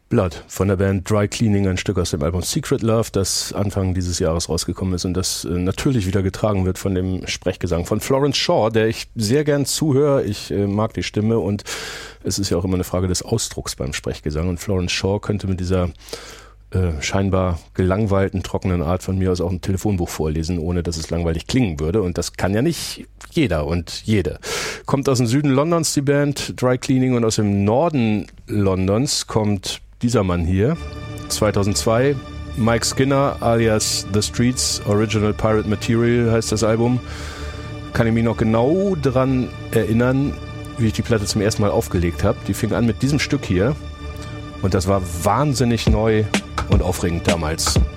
Blood von der Band Dry Cleaning, ein Stück aus dem Album Secret Love, das Anfang dieses Jahres rausgekommen ist und das natürlich wieder getragen wird von dem Sprechgesang von Florence Shaw, der ich sehr gern zuhöre. Ich mag die Stimme und es ist ja auch immer eine Frage des Ausdrucks beim Sprechgesang und Florence Shaw könnte mit dieser scheinbar gelangweilten, trockenen Art von mir aus auch ein Telefonbuch vorlesen, ohne dass es langweilig klingen würde. Und das kann ja nicht jeder und jede. Kommt aus dem Süden Londons die Band Dry Cleaning und aus dem Norden Londons kommt dieser Mann hier. 2002, Mike Skinner alias The Streets, Original Pirate Material heißt das Album. Kann ich mich noch genau dran erinnern, wie ich die Platte zum ersten Mal aufgelegt habe. Die fing an mit diesem Stück hier. Und das war wahnsinnig neu und aufregend damals.